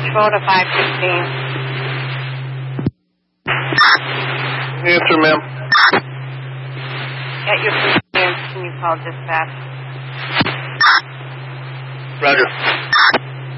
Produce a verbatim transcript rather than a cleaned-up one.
Patrol to five sixteen. Answer, ma'am. Get your position. Can you call dispatch? Roger.